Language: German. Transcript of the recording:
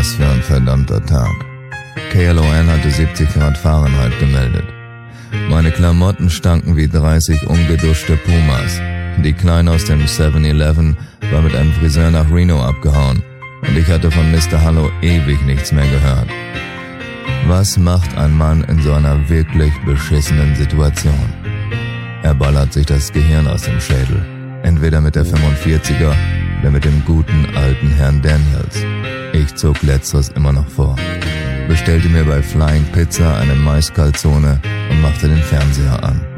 Was für ein verdammter Tag. KLON hatte 70 Grad Fahrenheit gemeldet. Meine Klamotten stanken wie 30 ungeduschte Pumas. Die Kleine aus dem 7-Eleven war mit einem Friseur nach Reno abgehauen und ich hatte von Mr. Hallo ewig nichts mehr gehört. Was macht ein Mann in so einer wirklich beschissenen Situation? Er ballert sich das Gehirn aus dem Schädel. Entweder mit der 45er oder mit dem guten alten Herrn Daniels. Ich zog letzteres immer noch vor. Bestellte mir bei Flying Pizza eine Maiskalzone und machte den Fernseher an.